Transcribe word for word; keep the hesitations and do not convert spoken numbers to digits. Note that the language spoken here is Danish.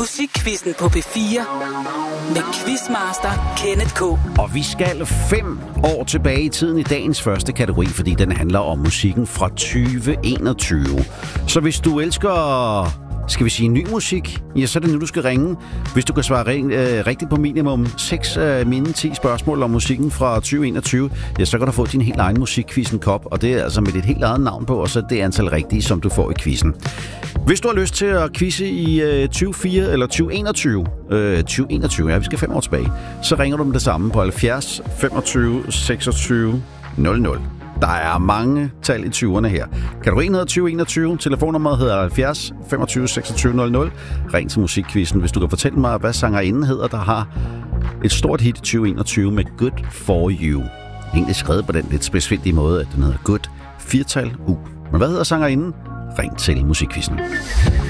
Musikquizzen på P fire med Quizmaster Kenneth K. Og vi skal fem år tilbage i tiden i dagens første kategori, fordi den handler om musikken fra tyve enogtyve. Så hvis du elsker, skal vi sige, ny musik, ja, så er det nu, du skal ringe. Hvis du kan svare øh, rigtigt på minimum seks af øh, mine ti spørgsmål om musikken fra tyve enogtyve, ja, så kan du få din helt egen musikquizzen-kop, og det er altså med dit helt eget navn på, og så det antal rigtige, som du får i quizzen. Hvis du har lyst til at quizze i øh, tyve fire eller tyve enogtyve, øh, tyve enogtyve, ja, vi skal fem år tilbage, så ringer du med det samme på halvfjerds femogtyve seksogtyve nul nul. Der er mange tal i tyverne her. Kategorien hedder tyve enogtyve, telefonnummeret hedder halvfjerds femogtyve seksogtyve nul nul. Ring til musikquizzen, hvis du kan fortælle mig, hvad sangerinden hedder, der har et stort hit i tyve enogtyve med Good For You. Egentlig skrevet på den lidt specifikke måde, at den hedder Good, firtal U. Men hvad hedder sangerinden? Ring til musikquizzen.